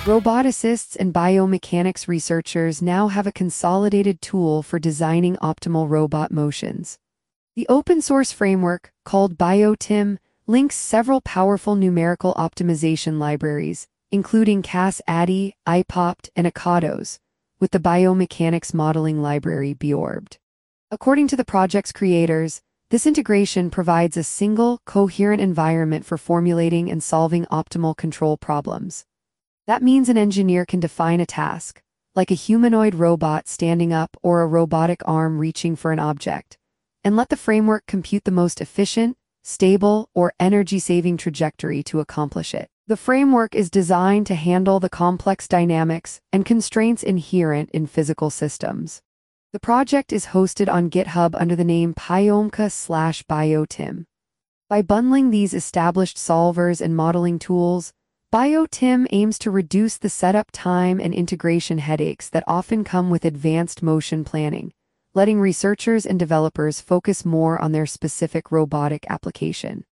Roboticists and biomechanics researchers now have a consolidated tool for designing optimal robot motions. The open-source framework, called BioTim, links several powerful numerical optimization libraries, including CAS-ADDI, IPOPT, and Akados, with the biomechanics modeling library BioRBD. According to the project's creators, this integration provides a single, coherent environment for formulating and solving optimal control problems. That means an engineer can define a task, like a humanoid robot standing up or a robotic arm reaching for an object, and let the framework compute the most efficient, stable, or energy-saving trajectory to accomplish it. The framework is designed to handle the complex dynamics and constraints inherent in physical systems. The project is hosted on GitHub under the name Pyomka/BioTim. By bundling these established solvers and modeling tools, BioTim aims to reduce the setup time and integration headaches that often come with advanced motion planning, letting researchers and developers focus more on their specific robotic application.